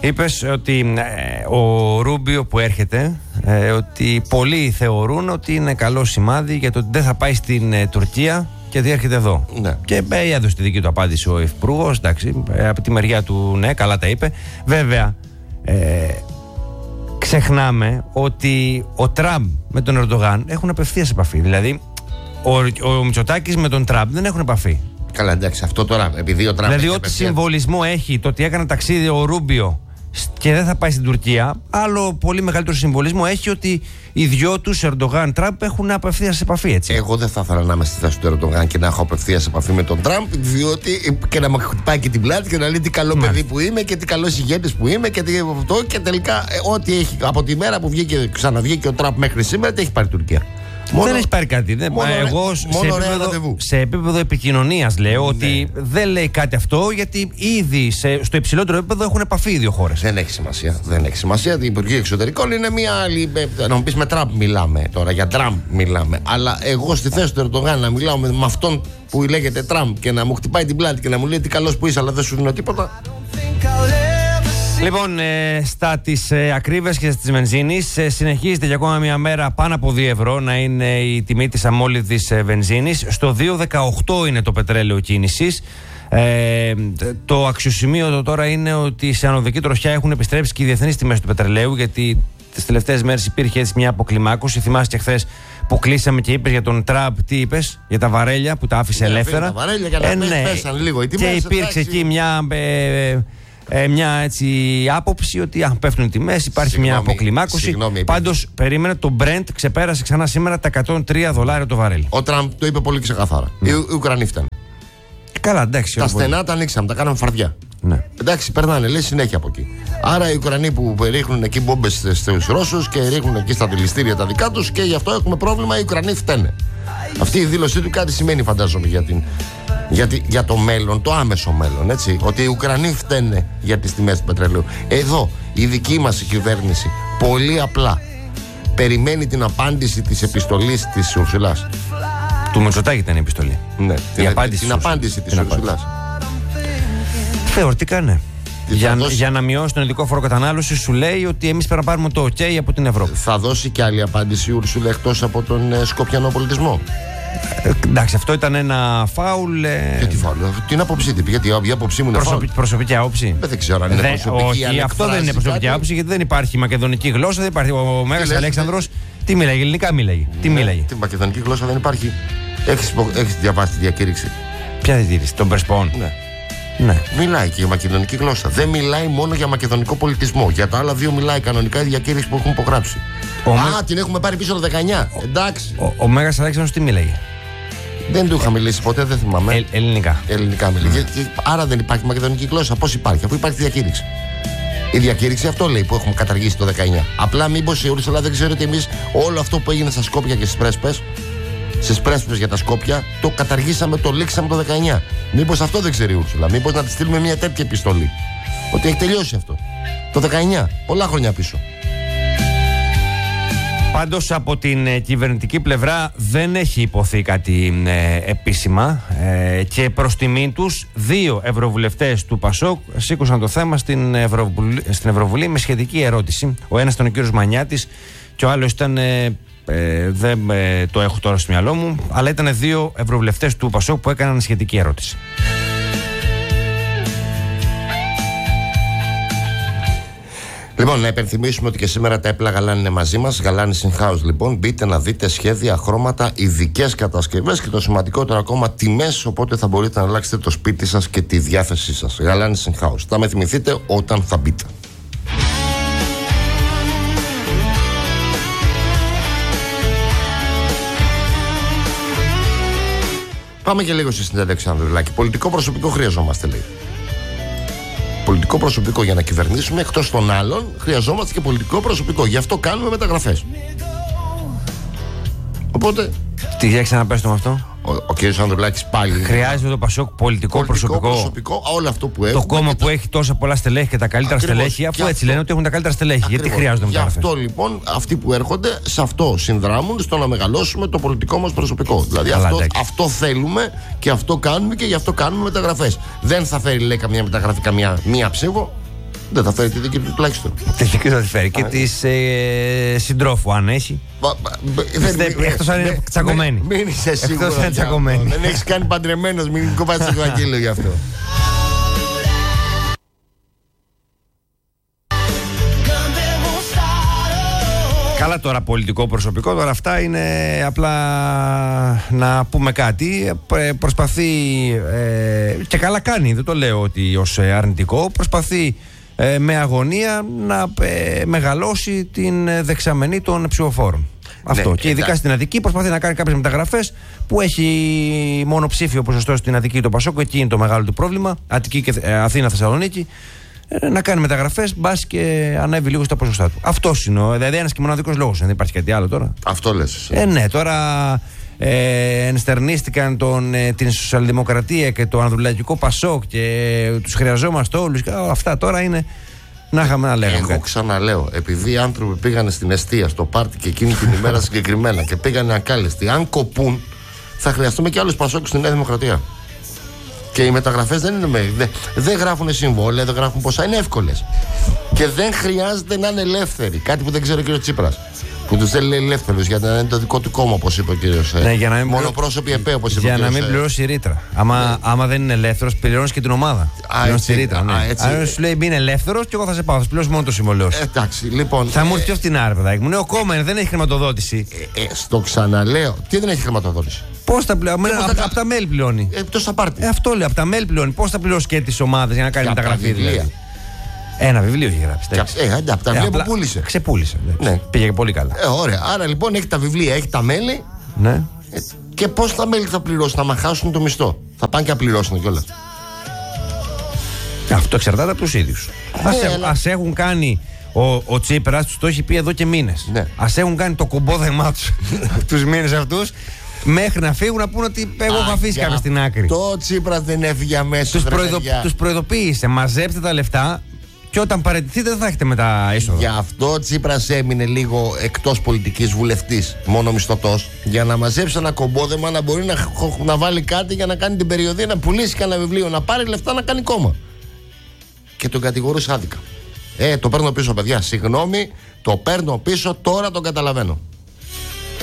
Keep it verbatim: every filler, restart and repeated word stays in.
Είπες ότι ε, ο Ρούμπιο που έρχεται, ε, ότι πολλοί θεωρούν ότι είναι καλό σημάδι για το ότι δεν θα πάει στην ε, Τουρκία και ότι έρχεται εδώ. Ναι. Και ε, έδωσε τη δική του απάντηση ο Υφυπουργός, εντάξει, ε, από τη μεριά του, ναι, καλά τα είπε. Βέβαια, ε, ξεχνάμε ότι ο Τραμπ με τον Ερντογάν έχουν απευθείας επαφή. Δηλαδή, ο, ο Μητσοτάκης με τον Τραμπ δεν έχουν επαφή. Καλά, εντάξει, αυτό τώρα, επειδή ο Τραμπ. Δηλαδή, ό,τι συμβολισμό έχει το ότι έκανε ταξίδι ο Ρούμπιο και δεν θα πάει στην Τουρκία, άλλο πολύ μεγαλύτερο συμβολισμό έχει ότι οι δυο τους, Ερντογάν, Τραμπ, έχουν απευθείας επαφή, έτσι. Εγώ δεν θα ήθελα να είμαι στη θέση του Ερντογάν και να έχω απευθείας επαφή με τον Τραμπ, διότι και να μου χτυπάει και την πλάτη και να λέει τι καλό παιδί που είμαι και τι καλός ηγέτης που είμαι και τι αυτό. Και τελικά, ε, ό,τι έχει από τη μέρα που βγήκε, ξαναβγήκε ο Τραμπ μέχρι σήμερα, τι έχει πάρει η Τουρκία. Μόνο, δεν έχει πάρει κάτι. Δεν, μόνο, εγώ μόνο σε, επίπεδο, σε επίπεδο επικοινωνίας λέω ναι. ότι δεν λέει κάτι αυτό, γιατί ήδη σε, στο υψηλότερο επίπεδο έχουν επαφή οι δύο χώρες. Δεν έχει σημασία. Δεν έχει σημασία. Η Υπουργή Εξωτερικών είναι μια άλλη. Να μου πει με Τραμπ μιλάμε τώρα. Για Τραμπ μιλάμε. Αλλά εγώ στη θέση του Ερντογάν να μιλάω με, με αυτόν που λέγεται Τραμπ και να μου χτυπάει την πλάτη και να μου λέει τι καλός που είσαι, αλλά δεν σου δίνω τίποτα. Λοιπόν, ε, στα της ε, ακρίβειας και της βενζίνης ε, συνεχίζεται για ακόμα μια μέρα πάνω από δύο ευρώ να είναι η τιμή της αμόλυδης ε, βενζίνης. Στο δύο δεκαοκτώ είναι το πετρέλαιο κίνησης. Ε, το αξιοσημείωτο τώρα είναι ότι σε ανωδική τροχιά έχουν επιστρέψει και οι διεθνείς τιμές του πετρελαίου, γιατί τις τελευταίες μέρες υπήρχε έτσι μια αποκλιμάκωση. Θυμάσαι και χθες που κλείσαμε και είπες για τον Τραμπ, τι είπες, για τα βαρέλια που τα άφησε ναι, ελεύθερα. Τα βαρέλια για να ε, ναι. πέσαν λίγο οι τιμές, και υπήρξε εντάξει. εκεί μια. Ε, Ε, μια έτσι άποψη ότι α, πέφτουν οι τιμές, υπάρχει συγγνώμη, μια αποκλιμάκωση. Πάντως, περίμενε, το Brent ξεπέρασε ξανά σήμερα τα εκατόν τρία δολάρια το βαρέλι. Ο Τραμπ το είπε πολύ ξεκαθάρα. Ναι. Οι, οι Ουκρανοί φταίνουν. Καλά, εντάξει. Τα στενά πολύ. Τα ανοίξαμε, τα κάναμε φαρδιά. Ναι. Εντάξει, περνάνε, λέει συνέχεια από εκεί. Άρα οι Ουκρανοί που ρίχνουν εκεί μπόμπες στους Ρώσους και ρίχνουν εκεί στα δηληστήρια τα δικά τους και γι' αυτό έχουμε πρόβλημα. Οι Ουκρανοί φταίνε. Αυτή η δήλωσή του κάτι σημαίνει, φαντάζομαι, για, την, για, τη, για το μέλλον, το άμεσο μέλλον. Έτσι, ότι οι Ουκρανοί φταίνε για τις τιμές του πετρελαίου. Εδώ η δική μας η κυβέρνηση πολύ απλά περιμένει την απάντηση της επιστολής της Ουρσουλάς. Του Μητσοτάκη ήταν η επιστολή. Ναι, η την, απάντηση, την απάντηση της Ουρσουλάς. Θεωρητικά ναι. Για, δώσει... για να μειώσει τον ειδικό φόρο κατανάλωση, σου λέει ότι εμείς πρέπει να πάρουμε το OK από την Ευρώπη. Θα δώσει και άλλη απάντηση η Ούρσουλα εκτός από τον ε, σκοπιανό πολιτισμό. Ε, εντάξει, αυτό ήταν ένα φάουλ. Ε... Γιατί φάουλ, την άποψή του. Γιατί η άποψή μου είναι Προσωπι... φάουλ. Προσωπική άποψη. Δεν ξέρω αν είναι Δε... προσωπική. Όχι, αυτό δεν είναι προσωπική άποψη, γιατί δεν υπάρχει μακεδονική γλώσσα. Δεν υπάρχει. Ο Μέγας Αλέξανδρος τι μίλαγε, ελληνικά μίλαγε. Τι ναι, μίλαγε. Τη μακεδονική γλώσσα δεν υπάρχει. Έχεις διαβάσει τη διακήρυξη. Ποια διακήρυξη, των Πρεσπών. Ναι. Ναι. Μιλάει και για μακεδονική γλώσσα. Δεν μιλάει μόνο για μακεδονικό πολιτισμό. Για τα άλλα δύο μιλάει κανονικά η διακήρυξη που έχουν υπογράψει. Ο Α, με... την έχουμε πάρει πίσω το δεκαεννιά. Ο... Εντάξει. Ο, ο Μέγας Αλέξανδρος τι μίλαγε. Δεν του είχα μιλήσει ποτέ, δεν θυμάμαι. Ε, ελληνικά. Ελληνικά μιλάει. Mm. Άρα δεν υπάρχει μακεδονική γλώσσα. Πώς υπάρχει, αφού υπάρχει διακήρυξη. Η διακήρυξη αυτό λέει που έχουμε καταργήσει το δεκαεννιά. Απλά μήπως η Ούρσουλα δεν ξέρει ότι εμείς όλο αυτό που έγινε στα Σκόπια και στις Πρέσπες, στις Πρέσπες για τα Σκόπια, το καταργήσαμε, το λήξαμε το δεκαεννιά. Μήπως αυτό δεν ξέρει η Ούρσουλα. Μήπως να τη στείλουμε μια τέτοια επιστολή. Ότι έχει τελειώσει αυτό. Το δεκαεννιά. Πολλά χρόνια πίσω. Πάντως από την ε, κυβερνητική πλευρά δεν έχει υποθεί κάτι ε, επίσημα ε, και προς τιμήν τους δύο ευρωβουλευτές του ΠΑΣΟΚ σήκωσαν το θέμα στην Ευρωβουλή, στην Ευρωβουλή με σχετική ερώτηση. Ο ένας ήταν ο κύριος Μανιάτης και ο άλλος ήταν... Ε, Ε, δεν ε, το έχω τώρα στο μυαλό μου, αλλά ήταν δύο ευρωβουλευτές του ΠΑΣΟΚ που έκαναν σχετική ερώτηση. Λοιπόν, να υπενθυμίσουμε ότι και σήμερα τα έπλα Γαλάνη είναι μαζί μας. Γαλάνη in house, λοιπόν. Μπείτε να δείτε σχέδια, χρώματα, ειδικές κατασκευές και το σημαντικότερο ακόμα, τιμές. Οπότε θα μπορείτε να αλλάξετε το σπίτι σας και τη διάθεσή σας. Γαλάνη in house. Θα με θυμηθείτε όταν θα μπείτε. Πάμε και λίγο στη συνέντευξη Ανδρουλάκη. Πολιτικό προσωπικό χρειαζόμαστε, λέει. Πολιτικό προσωπικό για να κυβερνήσουμε, εκτός των άλλων, χρειαζόμαστε και πολιτικό προσωπικό. Γι' αυτό κάνουμε μεταγραφές. Οπότε. Τι για ξαναπες το με αυτό. Ο, ο κ. Ανδρουλάκης πάλι. Χρειάζεται το ΠΑΣΟΚ πολιτικό, πολιτικό προσωπικό. προσωπικό. Όλο αυτό που το κόμμα που το... έχει τόσα πολλά στελέχη και τα καλύτερα ακριβώς, στελέχη, αφού έτσι αυτό... λένε ότι έχουν τα καλύτερα στελέχη. Ακριβώς. Γιατί χρειάζονται μεταγραφές. Γι' αυτό λοιπόν αυτοί που έρχονται σε αυτό συνδράμουν στο να μεγαλώσουμε το πολιτικό μας προσωπικό. Δηλαδή αυτό, αυτό θέλουμε και αυτό κάνουμε και γι' αυτό κάνουμε μεταγραφές. Δεν θα φέρει, λέει, καμία μεταγραφή καμία μία ψήφο. Δεν θα φέρει τη δική του τουλάχιστον. Τη δική του θα τη φέρει. Και τη ε, συντρόφου, αν έχει. Εκτός αν είναι τσακωμένη. Μην είσαι σίγουρος. Δεν έχεις κάνει παντρεμένος, μην κοπάσεις το Αγγέλιο γι' αυτό. Καλά τώρα πολιτικό προσωπικό, τώρα αυτά είναι απλά να πούμε κάτι. Προσπαθεί ε, και καλά κάνει, δεν το λέω ότι ως αρνητικό, προσπαθεί ε, με αγωνία να ε, μεγαλώσει την δεξαμενή των ψηφοφόρων. Αυτό. Ναι, και ειδικά εντάξει. Στην Αττική προσπαθεί να κάνει κάποιες μεταγραφές που έχει μονοψήφιο ποσοστό στην Αττική το Πασόκ. Εκεί είναι το μεγάλο του πρόβλημα. Αττική και ε, Αθήνα, Θεσσαλονίκη. Να κάνει μεταγραφές, μπας και ανέβει λίγο στα ποσοστά του. Αυτός είναι, δηλαδή ένας και μοναδικός λόγος. Δεν υπάρχει κάτι άλλο τώρα. Αυτό λες. Ε, ναι, τώρα ε, ενστερνίστηκαν τον, ε, την Σοσιαλδημοκρατία και το Ανδρουλαϊκό Πασόκ και ε, τους χρειαζόμαστε όλους. Και, ε, αυτά τώρα είναι να είχαμε να λέγαμε. Εγώ ξαναλέω, επειδή οι άνθρωποι πήγανε στην εστία, στο πάρτι και εκείνη την ημέρα συγκεκριμένα και πήγανε ακάλεστοι, αν κοπούν, θα χρειαστούμε και άλλους Πασόκους στην Νέα Δημοκρατία. Και οι μεταγραφές δεν είναι με, δεν, δεν γράφουν συμβόλαια, δεν γράφουν ποσά, είναι εύκολες. Και δεν χρειάζεται να είναι ελεύθεροι. Κάτι που δεν ξέρει ο κ. Τσίπρας. Που τους θέλει ελεύθερους για να είναι το δικό του κόμμα, όπως είπε ο κ. Ναι, για να μην μονοπρόσωποι ΕΠΕ, όπως είπε για ο κ. να μην πληρώσει η ρήτρα. Άμα, ναι. άμα δεν είναι ελεύθερος, πληρώνεις και την ομάδα. Πληρώνεις τη ρήτρα. Ναι. Αν σου λέει είναι ελεύθερος, και εγώ θα σε πάω. Θα πληρώσει μόνο το συμβολέο. Ε, εντάξει, λοιπόν. Θα μου έρθει πιο φτηνά, ρε παιδάκι μου. Νέο κόμμα δεν έχει χρηματοδότηση. Ε, ε, στο ξαναλέω. Τι δεν έχει χρηματοδότηση. Πώς θα πληρώνει, από τα, τα μέλη πληρώνει. Ε, τόσο πάρτι. Ε, αυτό λέω, από τα μέλη πληρώνει. Πώς θα πληρώσει και τις ομάδες για να κάνει μεταγραφή δηλαδή. Ένα βιβλίο έχει γράψει. Ε, ε, από τα βιβλία που πούλησε. Ξεπούλησε. Ναι. Πήγε πολύ καλά. Ε, ωραία. Άρα λοιπόν έχει τα βιβλία, έχει τα μέλη. Ναι. Ε, και πώς τα μέλη θα πληρώσουν, θα μαχάσουν το μισθό. Θα πάνε και να πληρώσουν κιόλας. Αυτό εξαρτάται από τους ίδιους. Ναι, ας, αλλά... ας έχουν κάνει. Ο, ο Τσίπρας τους το έχει πει εδώ και μήνες. Ναι. Ας έχουν κάνει το κομπόδεμά τους τους μήνες αυτούς. Μέχρι να φύγουν να πούνε ότι εγώ έχω αφήσει κάποια στην άκρη. Το Τσίπρας δεν έφυγε αμέσως. Τους, προειδο, τους προειδοποίησε. Μαζέψτε τα λεφτά και όταν παραιτηθείτε δεν θα έχετε μετά είσοδο. Γι' αυτό ο Τσίπρας έμεινε λίγο εκτός πολιτικής, βουλευτής, μόνο μισθωτός. Για να μαζέψει ένα κομπόδεμα, να μπορεί να, να βάλει κάτι για να κάνει την περιοδία, να πουλήσει κανένα βιβλίο, να πάρει λεφτά να κάνει κόμμα. Και τον κατηγορούσε άδικα. Ε, το παίρνω πίσω, παιδιά. Συγγνώμη, το παίρνω πίσω, τώρα τον καταλαβαίνω.